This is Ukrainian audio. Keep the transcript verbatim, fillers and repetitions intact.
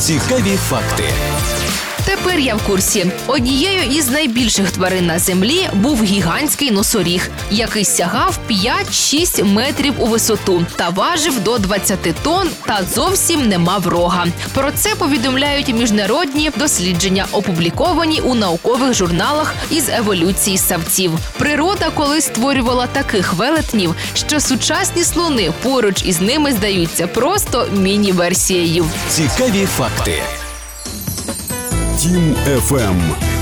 Цікаві факти. Тепер я в курсі. Однією із найбільших тварин на землі був гігантський носоріг, який сягав п'ять-шість метрів у висоту та важив до двадцять тонн та зовсім не мав рога. Про це повідомляють міжнародні дослідження, опубліковані у наукових журналах із еволюції ссавців. Природа колись створювала таких велетнів, що сучасні слони поруч із ними здаються просто міні-версією. Цікаві факти. Тім еф ем.